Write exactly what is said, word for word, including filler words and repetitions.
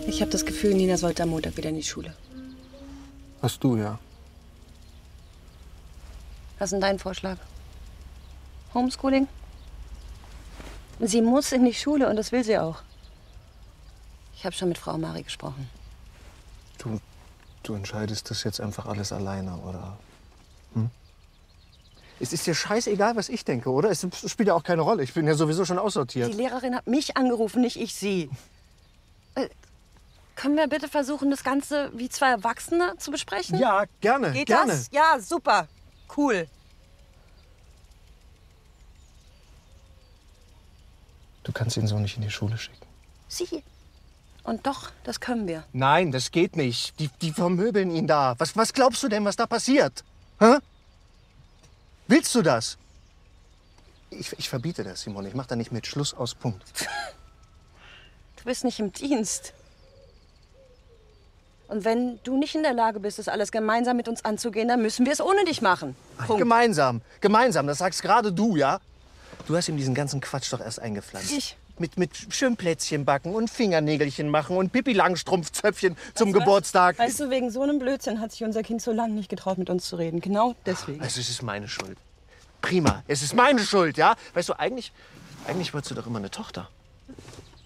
Ich habe das Gefühl, Nina sollte am Montag wieder in die Schule. Hast du, ja. Was ist denn dein Vorschlag? Homeschooling? Sie muss in die Schule und das will sie auch. Ich habe schon mit Frau Mari gesprochen. Du, du entscheidest das jetzt einfach alles alleine, oder? Hm? Es ist dir scheißegal, was ich denke, oder? Es spielt ja auch keine Rolle. Ich bin ja sowieso schon aussortiert. Die Lehrerin hat mich angerufen, nicht ich sie. Äh, können wir bitte versuchen, das Ganze wie zwei Erwachsene zu besprechen? Ja, gerne, Geht gerne. das? Ja, super. Cool. Du kannst ihn so nicht in die Schule schicken. Sie. Und doch, das können wir. Nein, das geht nicht. Die, die vermöbeln ihn da. Was, was glaubst du denn, was da passiert? Hä? Willst du das? Ich, ich verbiete das, Simon. Ich mach da nicht mit. Schluss, aus, Punkt. Du bist nicht im Dienst. Und wenn du nicht in der Lage bist, das alles gemeinsam mit uns anzugehen, dann müssen wir es ohne dich machen. Punkt. Gemeinsam, gemeinsam. Das sagst gerade du, ja? Du hast ihm diesen ganzen Quatsch doch erst eingepflanzt. Ich? Mit, mit schön Plätzchen backen und Fingernägelchen machen und Pippi Langstrumpfzöpfchen zum was? Geburtstag. Weißt du, wegen so einem Blödsinn hat sich unser Kind so lange nicht getraut, mit uns zu reden. Genau deswegen. Also, es ist meine Schuld. Prima, es ist meine Schuld, ja? Weißt du, eigentlich, eigentlich wolltest du doch immer eine Tochter.